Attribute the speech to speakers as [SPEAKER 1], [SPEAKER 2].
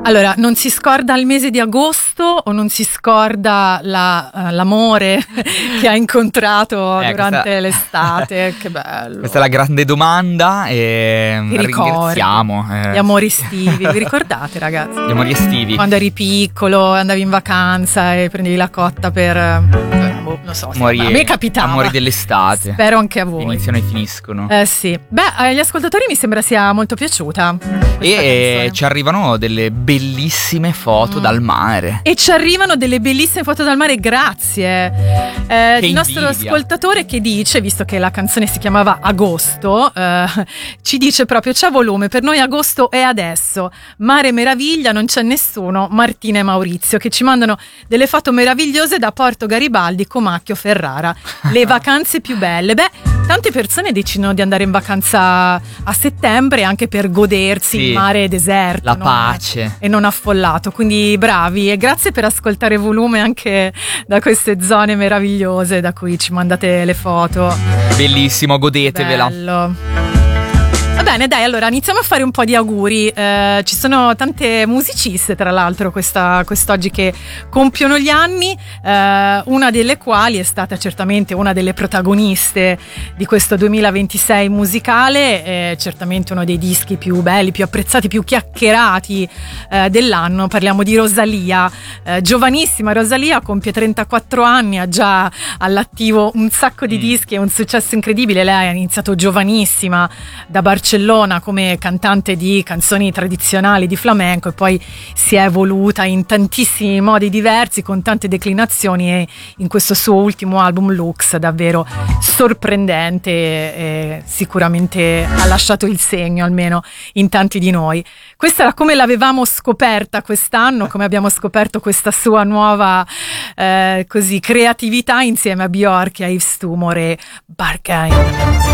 [SPEAKER 1] Allora, non si scorda il mese di agosto o non si scorda l'amore che ha incontrato durante l'estate? Che bello.
[SPEAKER 2] Questa è la grande domanda e ringraziamo.
[SPEAKER 1] Gli amori estivi, vi ricordate ragazzi?
[SPEAKER 2] Gli amori estivi.
[SPEAKER 1] Quando eri piccolo, andavi in vacanza e prendevi la cotta per non so, a me capitava.
[SPEAKER 2] Amori dell'estate.
[SPEAKER 1] Spero anche a voi.
[SPEAKER 2] Iniziano e finiscono.
[SPEAKER 1] Sì. Beh, agli ascoltatori mi sembra sia molto piaciuta.
[SPEAKER 2] E ci arrivano delle bellissime foto dal mare.
[SPEAKER 1] E ci arrivano delle bellissime foto dal mare, grazie. Il nostro ascoltatore che dice, visto che la canzone si chiamava Agosto, ci dice proprio: c'ha volume, per noi agosto è adesso. Mare meraviglia, non c'è nessuno. Martina e Maurizio che ci mandano delle foto meravigliose da Porto Garibaldi, Comacchio, Ferrara. Le vacanze più belle. Beh, tante persone decidono di andare in vacanza a settembre anche per godersi il mare deserto,
[SPEAKER 2] la pace
[SPEAKER 1] e non affollato, quindi bravi e grazie per ascoltare Volume anche da queste zone meravigliose da cui ci mandate le foto.
[SPEAKER 2] Bellissimo, godetevela.
[SPEAKER 1] Bello. Va bene, dai, allora iniziamo a fare un po' di auguri. Ci sono tante musiciste, tra l'altro, quest'oggi che compiono gli anni, una delle quali è stata certamente una delle protagoniste di questo 2026 musicale, certamente uno dei dischi più belli, più apprezzati, più chiacchierati dell'anno. Parliamo di Rosalía, giovanissima Rosalía, compie 34 anni, ha già all'attivo un sacco di dischi e un successo incredibile. Lei ha iniziato giovanissima da Barcellona come cantante di canzoni tradizionali di flamenco e poi si è evoluta in tantissimi modi diversi con tante declinazioni, e in questo suo ultimo album Lux davvero sorprendente e sicuramente ha lasciato il segno almeno in tanti di noi. Questa era come l'avevamo scoperta quest'anno, come abbiamo scoperto questa sua nuova creatività insieme a Björk e a Yves Tumor e Bargain.